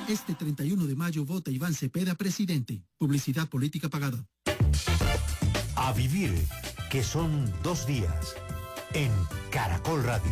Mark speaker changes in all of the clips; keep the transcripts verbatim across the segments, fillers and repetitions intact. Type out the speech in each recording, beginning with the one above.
Speaker 1: Este treinta y uno de mayo vota Iván Cepeda presidente. Publicidad política pagada.
Speaker 2: A vivir, que son dos días, en Caracol Radio.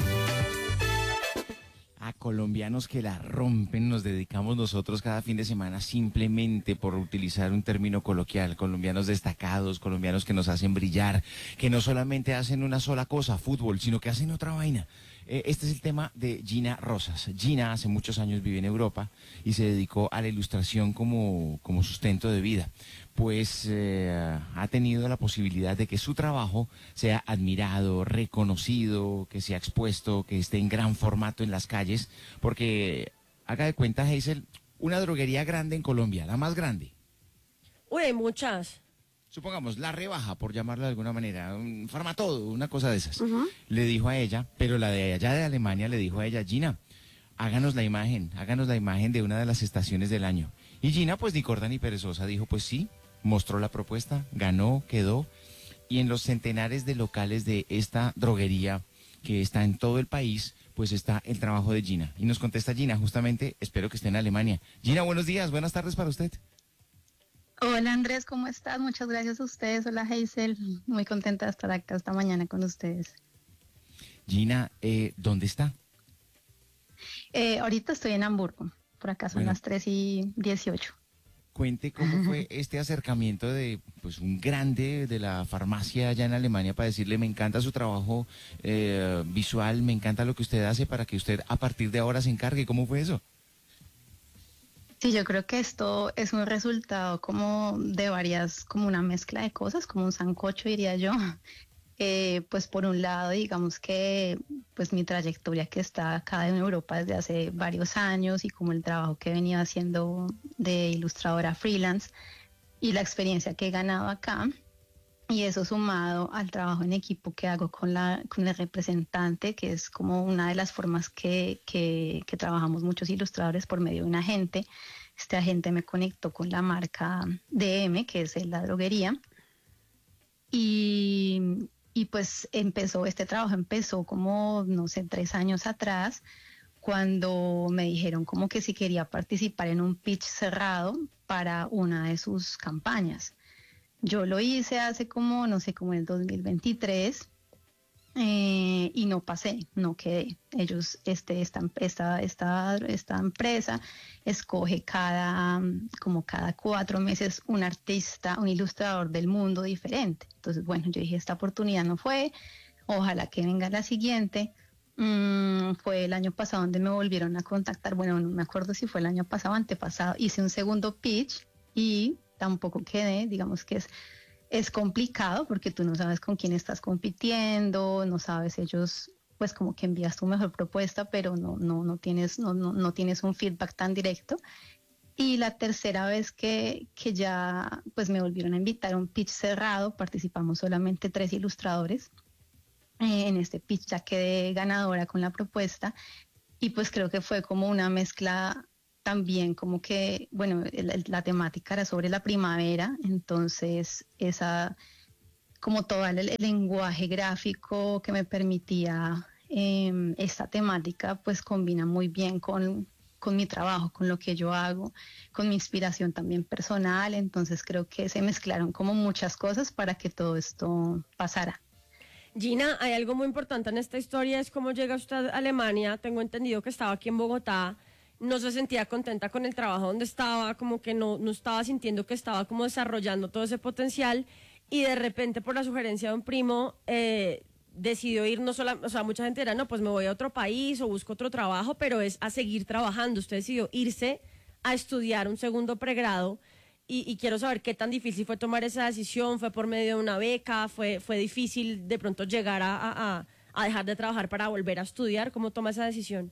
Speaker 3: A colombianos que la rompen nos dedicamos nosotros cada fin de semana simplemente por utilizar un término coloquial. Colombianos destacados, colombianos que nos hacen brillar, que no solamente hacen una sola cosa, fútbol, sino que hacen otra vaina. Eh, este es el tema de Gina Rosas. Gina hace muchos años vive en Europa y se dedicó a la ilustración como, como sustento de vida. Pues eh, ha tenido la posibilidad de que su trabajo sea admirado, reconocido, que sea expuesto, que esté en gran formato en las calles, porque haga de cuenta, Hazel, una droguería grande en Colombia, la más grande.
Speaker 4: Uy, hay muchas.
Speaker 3: Supongamos, la Rebaja, por llamarlo de alguna manera, un Farmatodo, una cosa de esas.
Speaker 4: Uh-huh.
Speaker 3: Le dijo a ella, pero la de allá de Alemania le dijo a ella, Gina, háganos la imagen, háganos la imagen de una de las estaciones del año. Y Gina, pues ni corta ni perezosa, dijo, pues sí, mostró la propuesta, ganó, quedó, y en los centenares de locales de esta droguería que está en todo el país, pues está el trabajo de Gina. Y nos contesta Gina, justamente, espero que esté en Alemania. Gina, buenos días, buenas tardes para usted.
Speaker 5: Hola Andrés, ¿cómo estás? Muchas gracias a ustedes. Hola Hazel, muy contenta de estar acá esta mañana con ustedes.
Speaker 3: Gina, eh, ¿dónde está?
Speaker 5: Eh, ahorita estoy en Hamburgo, por acá son
Speaker 3: Bueno.
Speaker 5: las tres y dieciocho.
Speaker 3: Cuente cómo fue este acercamiento de pues un grande de la farmacia allá en Alemania para decirle, me encanta su trabajo eh, visual, me encanta lo que usted hace para que usted a partir de ahora se encargue. ¿Cómo fue eso?
Speaker 5: Sí, yo creo que esto es un resultado como de varias, como una mezcla de cosas, como un sancocho diría yo. Eh, pues por un lado, digamos que pues mi trayectoria que está acá en Europa desde hace varios años y como el trabajo que he venido haciendo de ilustradora freelance y la experiencia que he ganado acá, y eso sumado al trabajo en equipo que hago con la con el representante, que es como una de las formas que, que, que trabajamos muchos ilustradores por medio de un agente. Este agente me conectó con la marca D M, que es la droguería, y, y pues empezó, este trabajo empezó como, no sé, tres años atrás, cuando me dijeron como que si quería participar en un pitch cerrado para una de sus campañas. Yo lo hice hace como, no sé, como en el dos mil veintitrés eh, y no pasé, no quedé. Ellos, este, esta, esta, esta, esta empresa escoge cada, como cada cuatro meses un artista, un ilustrador del mundo diferente. Entonces, bueno, yo dije, esta oportunidad no fue, ojalá que venga la siguiente. Mm, fue el año pasado donde me volvieron a contactar, bueno, no me acuerdo si fue el año pasado o antepasado, hice un segundo pitch y tampoco quedé. Digamos que es, es complicado porque tú no sabes con quién estás compitiendo, no sabes, ellos pues como que envías tu mejor propuesta, pero no, no, no, tienes, no, no, no tienes un feedback tan directo. Y la tercera vez que, que ya pues me volvieron a invitar a un pitch cerrado, participamos solamente tres ilustradores. Eh, en este pitch ya quedé ganadora con la propuesta y pues creo que fue como una mezcla también, como que, bueno, la, la temática era sobre la primavera, entonces esa, como todo el, el lenguaje gráfico que me permitía eh, esta temática, pues combina muy bien con, con mi trabajo, con lo que yo hago, con mi inspiración también personal, entonces creo que se mezclaron como muchas cosas para que todo esto pasara.
Speaker 4: Gina, hay algo muy importante en esta historia, es cómo llega usted a Alemania. Tengo entendido que estaba aquí en Bogotá, no se sentía contenta con el trabajo donde estaba, como que no, no estaba sintiendo que estaba como desarrollando todo ese potencial, y de repente por la sugerencia de un primo eh, decidió ir, no solo, o sea, mucha gente dirá, no, pues me voy a otro país o busco otro trabajo, pero es a seguir trabajando. Usted decidió irse a estudiar un segundo pregrado. Y, y quiero saber qué tan difícil fue tomar esa decisión. ¿Fue por medio de una beca? ¿Fue, fue difícil de pronto llegar a, a, a dejar de trabajar para volver a estudiar? ¿Cómo toma esa decisión?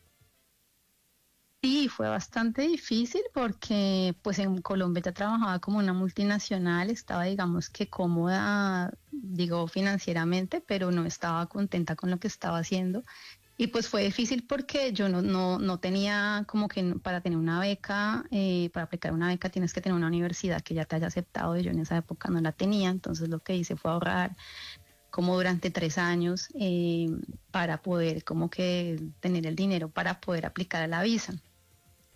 Speaker 5: Sí, fue bastante difícil porque pues en Colombia ya trabajaba como una multinacional, estaba digamos que cómoda, digo financieramente, pero no estaba contenta con lo que estaba haciendo. Y pues fue difícil porque yo no, no, no tenía como que para tener una beca, eh, para aplicar una beca tienes que tener una universidad que ya te haya aceptado, y yo en esa época no la tenía, entonces lo que hice fue ahorrar como durante tres años eh, para poder como que tener el dinero para poder aplicar a la visa.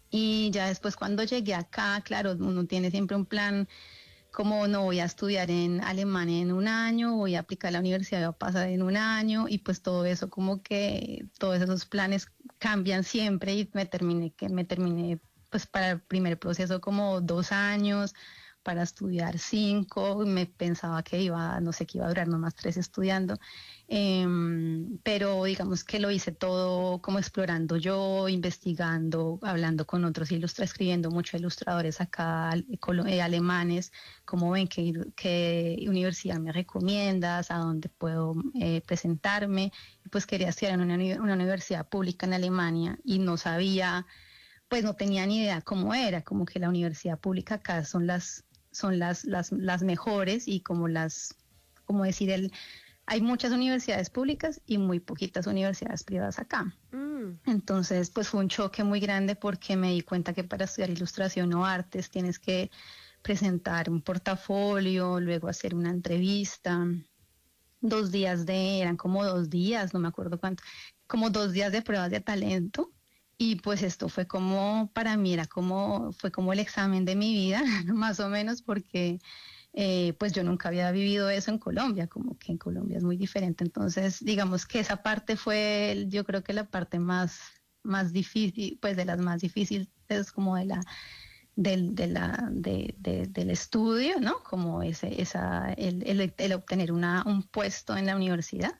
Speaker 5: Y ya después cuando llegué acá, claro, uno tiene siempre un plan como no voy a estudiar en Alemania en un año, voy a aplicar a la universidad, voy a pasar en un año y pues todo eso como que todos esos planes cambian siempre y me terminé que me terminé pues para el primer proceso como dos años, para estudiar cinco, me pensaba que iba, no sé, que iba a durar nomás tres estudiando, eh, pero digamos que lo hice todo como explorando yo, investigando, hablando con otros ilustradores, escribiendo muchos ilustradores acá, eh, alemanes, cómo ven, qué, qué universidad me recomiendas, a dónde puedo eh, presentarme, y pues quería estudiar en una, una universidad pública en Alemania y no sabía, pues no tenía ni idea cómo era, como que la universidad pública acá son las son las, las, las mejores y como las, como decir, el, hay muchas universidades públicas y muy poquitas universidades privadas acá. Mm. Entonces, pues fue un choque muy grande porque me di cuenta que para estudiar ilustración o artes tienes que presentar un portafolio, luego hacer una entrevista, dos días de, eran como dos días, no me acuerdo cuánto, como dos días de pruebas de talento. Y pues esto fue como, para mí era como, fue como el examen de mi vida, más o menos, porque eh, pues yo nunca había vivido eso en Colombia, como que en Colombia es muy diferente. Entonces, digamos que esa parte fue, yo creo que la parte más, más difícil, pues de las más difíciles, como de la, del, de la, de, de, del estudio, ¿no? Como ese, esa, el, el, el obtener una, un puesto en la universidad.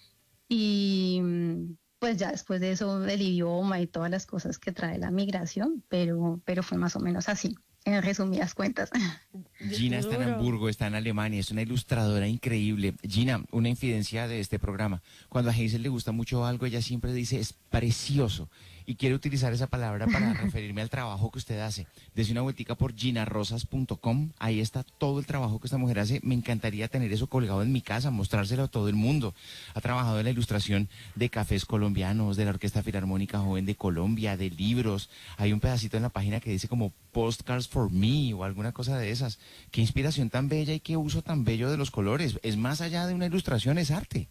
Speaker 5: Y pues ya después de eso el idioma y todas las cosas que trae la migración, pero, pero fue más o menos así, en resumidas cuentas.
Speaker 3: Gina está en Hamburgo, está en Alemania, es una ilustradora increíble. Gina, una infidencia de este programa. Cuando a Hazel le gusta mucho algo, ella siempre dice, es precioso. Y quiero utilizar esa palabra para referirme al trabajo que usted hace. Dese una vueltica por gina rosas punto com, ahí está todo el trabajo que esta mujer hace. Me encantaría tener eso colgado en mi casa, mostrárselo a todo el mundo. Ha trabajado en la ilustración de cafés colombianos, de la Orquesta Filarmónica Joven de Colombia, de libros. Hay un pedacito en la página que dice como Postcards for Me o alguna cosa de esas. Qué inspiración tan bella y qué uso tan bello de los colores. Es más allá de una ilustración, es arte.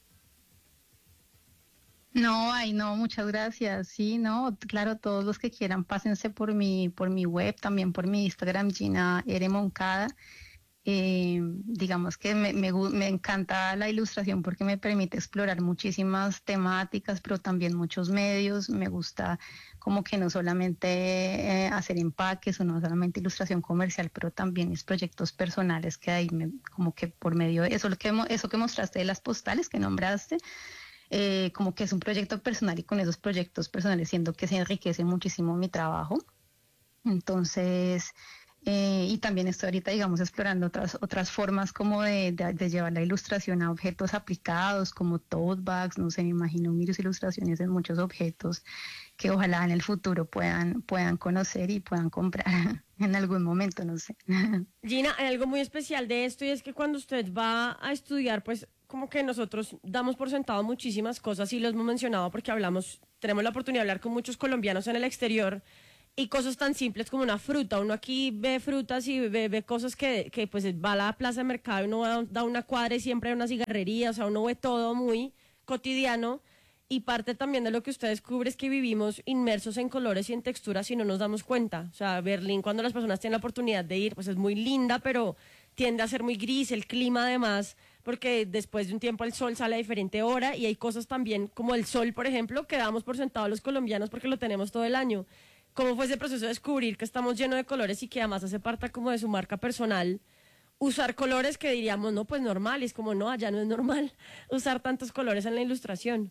Speaker 5: No, ay, no, muchas gracias. Sí, no, claro, todos los que quieran, pásense por mi, por mi web, también por mi Instagram, Gina R. Moncada. Eh, digamos que me, me, me encanta la ilustración porque me permite explorar muchísimas temáticas, pero también muchos medios. Me gusta como que no solamente eh, hacer empaques o no solamente ilustración comercial, pero también mis proyectos personales que ahí me, como que por medio de eso, lo que, eso que mostraste de las postales que nombraste, Eh, como que es un proyecto personal y con esos proyectos personales siento que se enriquece muchísimo mi trabajo. Entonces, eh, y también estoy ahorita, digamos, explorando otras, otras formas como de, de, de llevar la ilustración a objetos aplicados, como tote bags, no sé, me imagino mis ilustraciones en muchos objetos que ojalá en el futuro puedan, puedan conocer y puedan comprar en algún momento, no sé.
Speaker 4: Gina, hay algo muy especial de esto y es que cuando usted va a estudiar, pues como que nosotros damos por sentado muchísimas cosas y lo hemos mencionado porque hablamos, tenemos la oportunidad de hablar con muchos colombianos en el exterior y cosas tan simples como una fruta. Uno aquí ve frutas y ve, ve cosas que, que pues va a la plaza de mercado y uno da, da una cuadra y siempre hay una cigarrería, o sea, uno ve todo muy cotidiano y parte también de lo que usted descubre es que vivimos inmersos en colores y en texturas y no nos damos cuenta. O sea, Berlín, cuando las personas tienen la oportunidad de ir, pues es muy linda, pero tiende a ser muy gris, el clima además, porque después de un tiempo el sol sale a diferente hora y hay cosas también como el sol, por ejemplo, que damos por sentado los colombianos porque lo tenemos todo el año. ¿Cómo fue ese proceso de descubrir que estamos llenos de colores y que además hace parte como de su marca personal? Usar colores que diríamos, no, pues normal, y es como, no, allá no es normal usar tantos colores en la ilustración.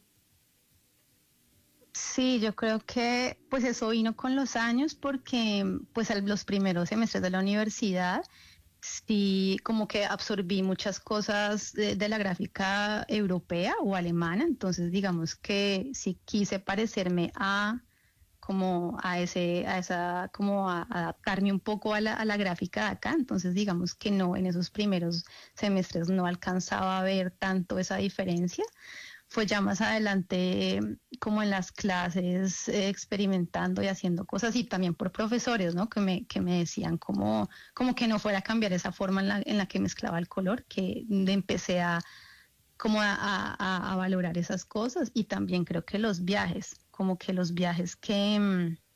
Speaker 5: Sí, yo creo que pues eso vino con los años porque pues a los primeros semestres de la universidad sí como que absorbí muchas cosas de, de la gráfica europea o alemana, entonces digamos que sí quise parecerme a como a ese, a esa, como a, a adaptarme un poco a la, a la gráfica de acá, entonces digamos que no, en esos primeros semestres no alcanzaba a ver tanto esa diferencia. Fue ya más adelante como en las clases eh, experimentando y haciendo cosas y también por profesores, ¿no? Que me, que me decían como, como que no fuera a cambiar esa forma en la, en la que mezclaba el color, que empecé a como a, a, a valorar esas cosas y también creo que los viajes, como que los viajes que,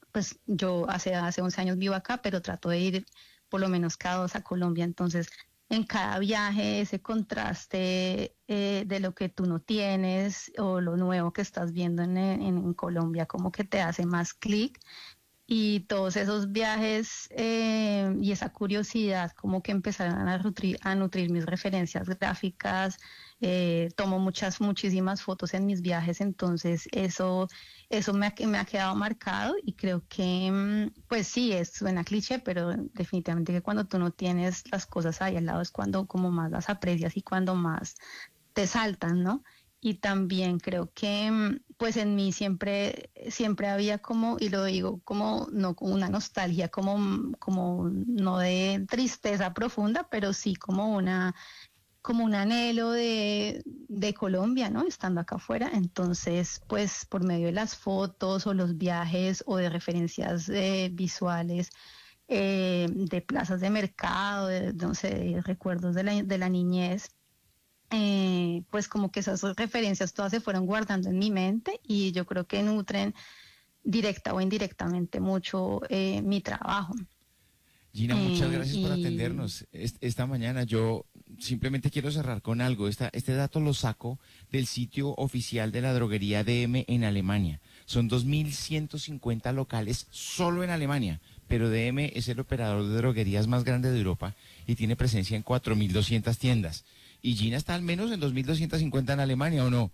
Speaker 5: pues yo hace, hace once años vivo acá, pero trato de ir por lo menos cada dos a Colombia. Entonces, en cada viaje, ese contraste eh, de lo que tú no tienes o lo nuevo que estás viendo en, en, en Colombia, como que te hace más clic. Y todos esos viajes eh, y esa curiosidad como que empezaron a nutrir, a nutrir mis referencias gráficas. Eh, tomo muchas, muchísimas fotos en mis viajes, entonces eso, eso me ha, me ha quedado marcado y creo que, pues sí, es, suena cliché, pero definitivamente que cuando tú no tienes las cosas ahí al lado es cuando como más las aprecias y cuando más te saltan, ¿no? Y también creo que pues en mí siempre, siempre había como, y lo digo como, no como una nostalgia, como, como no de tristeza profunda, pero sí como una, como un anhelo de, de Colombia, ¿no? Estando acá afuera. Entonces, pues por medio de las fotos o los viajes o de referencias eh, visuales, eh, de plazas de mercado, de, no sé, de recuerdos de la, de la niñez, Eh, pues como que esas referencias todas se fueron guardando en mi mente y yo creo que nutren directa o indirectamente mucho eh, mi trabajo.
Speaker 3: Gina, muchas
Speaker 5: Eh,
Speaker 3: gracias por
Speaker 5: y
Speaker 3: atendernos es- esta mañana. Yo simplemente quiero cerrar con algo. Esta, este dato lo saco del sitio oficial de la droguería D M en Alemania. Son dos mil ciento cincuenta locales solo en Alemania, pero D M es el operador de droguerías más grande de Europa y tiene presencia en cuatro mil doscientas tiendas. Y Gina está al menos en dos mil doscientos cincuenta en Alemania, ¿o no?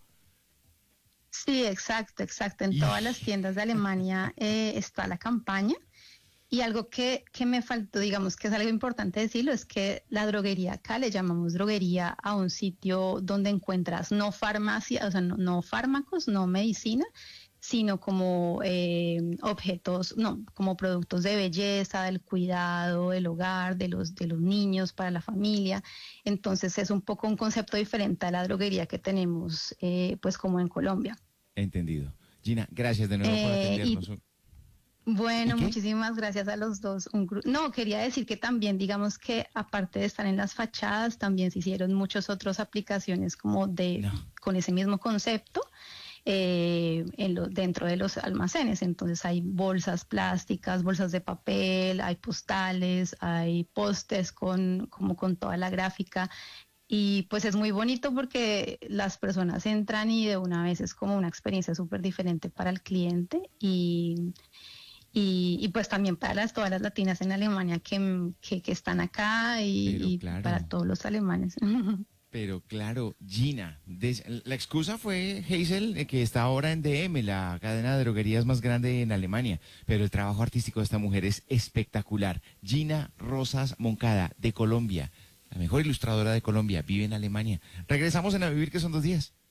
Speaker 5: sí, exacto, exacto. En
Speaker 3: Y-
Speaker 5: todas las tiendas de Alemania eh, está la campaña. Y algo que, que me faltó, digamos que es algo importante decirlo, es que la droguería acá le llamamos droguería a un sitio donde encuentras no farmacia, o sea, no, no fármacos, no medicina, sino como eh, objetos, no, como productos de belleza, del cuidado, del hogar, de los, de los niños, para la familia. Entonces es un poco un concepto diferente a la droguería que tenemos, eh, pues como en Colombia.
Speaker 3: Entendido. Gina, gracias de nuevo por
Speaker 5: Eh, y
Speaker 3: atendernos. ¿Y
Speaker 5: bueno,
Speaker 3: qué?
Speaker 5: muchísimas gracias a los dos. Un gru- no, quería decir que también, digamos que aparte de estar en las fachadas, también se hicieron muchas otras aplicaciones como de
Speaker 3: No.
Speaker 5: con ese mismo concepto eh, en lo- dentro de los almacenes. Entonces hay bolsas plásticas, bolsas de papel, hay postales, hay pósters con como con toda la gráfica. Y pues es muy bonito porque las personas entran y de una vez es como una experiencia súper diferente para el cliente y y, y pues también para las, todas las latinas en Alemania que, que, que están acá y,
Speaker 3: Pero
Speaker 5: y
Speaker 3: claro.
Speaker 5: para todos los alemanes.
Speaker 3: Pero claro, Gina, des- la excusa fue Hazel, eh, que está ahora en D M, la cadena de droguerías más grande en Alemania, pero el trabajo artístico de esta mujer es espectacular. Gina Rosas Moncada, de Colombia, la mejor ilustradora de Colombia, vive en Alemania. Regresamos en A Vivir, que son dos días.